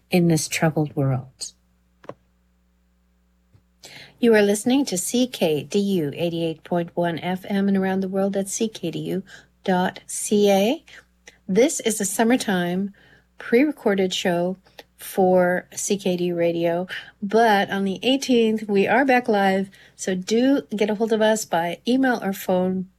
in this troubled world. You are listening to CKDU 88.1 FM and around the world at ckdu.ca. This is a summertime pre-recorded show for CKDU Radio, but on the 18th we are back live, so do get a hold of us by email or phone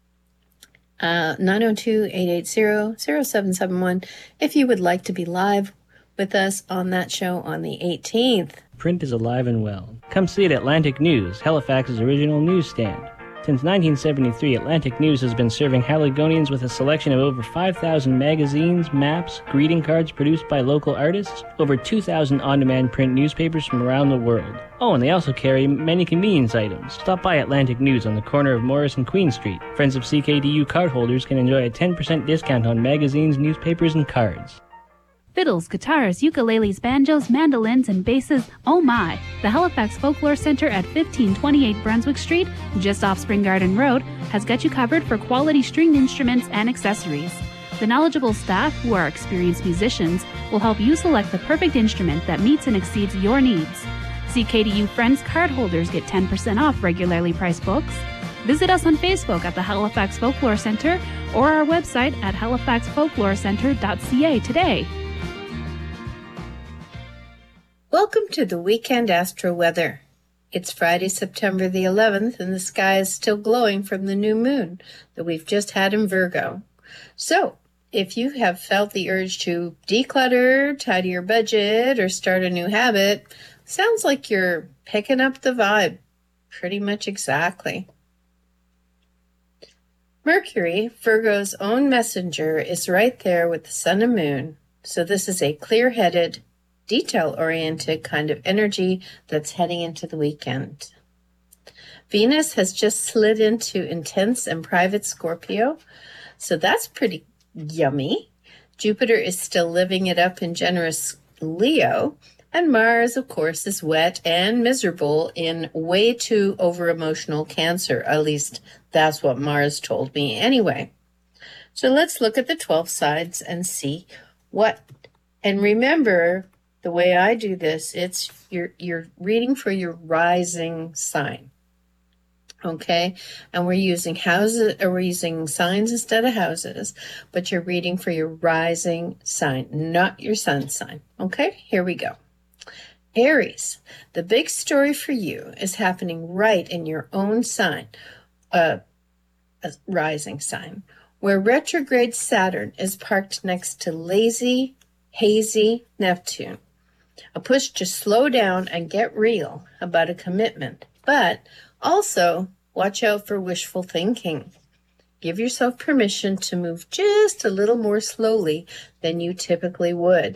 902-880-0771 if you would like to be live with us on that show on the 18th. Print is alive and well. Come see it at Atlantic News, Halifax's original newsstand. Since 1973, Atlantic News has been serving Haligonians with a selection of over 5,000 magazines, maps, greeting cards produced by local artists, over 2,000 on-demand print newspapers from around the world. Oh, and they also carry many convenience items. Stop by Atlantic News on the corner of Morris and Queen Street. Friends of CKDU cardholders can enjoy a 10% discount on magazines, newspapers, and cards. Fiddles, guitars, ukuleles, banjos, mandolins, and basses, oh my! The Halifax Folklore Center at 1528 Brunswick Street, just off Spring Garden Road, has got you covered for quality stringed instruments and accessories. The knowledgeable staff, who are experienced musicians, will help you select the perfect instrument that meets and exceeds your needs. CKDU Friends cardholders get 10% off regularly priced books. Visit us on Facebook at the Halifax Folklore Center or our website at halifaxfolklorecenter.ca today. Welcome to the weekend astro weather. It's Friday, September the 11th, and the sky is still glowing from the new moon that we've just had in Virgo. So, if you have felt the urge to declutter, tidy your budget, or start a new habit, sounds like you're picking up the vibe pretty much exactly. Mercury, Virgo's own messenger, is right there with the sun and moon, so this is a clear-headed, detail-oriented kind of energy that's heading into the weekend. Venus has just slid into intense and private Scorpio, so that's pretty yummy. Jupiter is still living it up in generous Leo, and Mars, of course, is wet and miserable in way too over-emotional Cancer. At least that's what Mars told me anyway. So let's look at the 12 signs and see what. And remember, the way I do this, it's you're reading for your rising sign. Okay? And we're using signs instead of houses, but you're reading for your rising sign, not your sun sign. Okay? Here we go. Aries, the big story for you is happening right in your own sign, a rising sign, where retrograde Saturn is parked next to lazy, hazy Neptune. A push to slow down and get real about a commitment, but also watch out for wishful thinking. Give yourself permission to move just a little more slowly than you typically would.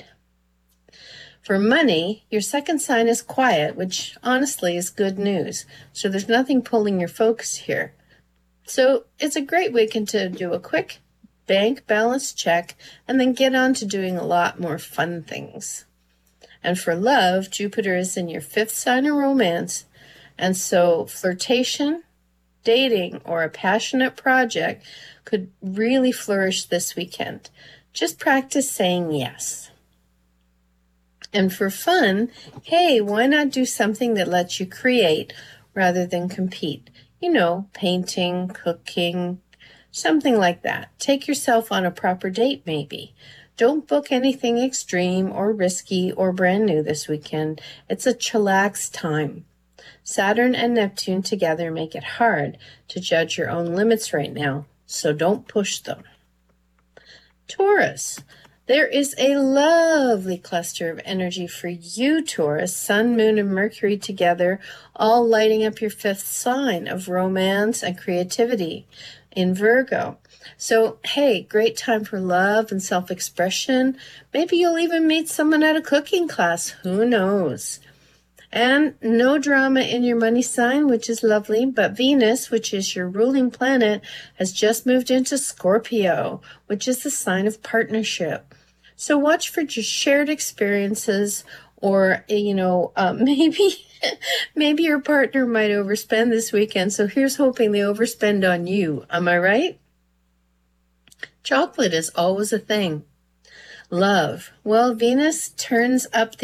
For money, your second sign is quiet, which honestly is good news. So there's nothing pulling your focus here. So it's a great weekend to do a quick bank balance check and then get on to doing a lot more fun things. And for love, Jupiter is in your fifth sign of romance, and so flirtation, dating, or a passionate project could really flourish this weekend. Just practice saying yes. And for fun, hey, why not do something that lets you create rather than compete? You know, painting, cooking, something like that. Take yourself on a proper date, maybe. Don't book anything extreme or risky or brand new this weekend. It's a chillax time. Saturn and Neptune together make it hard to judge your own limits right now, so don't push them. Taurus, there is a lovely cluster of energy for you, Taurus. Sun, Moon, and Mercury together, all lighting up your fifth sign of romance and creativity in Virgo. So, hey, great time for love and self-expression. Maybe you'll even meet someone at a cooking class. Who knows? And no drama in your money sign, which is lovely. But Venus, which is your ruling planet, has just moved into Scorpio, which is the sign of partnership. So watch for just shared experiences, or, maybe your partner might overspend this weekend. So here's hoping they overspend on you. Am I right? Chocolate is always a thing. Love. Well, Venus turns up the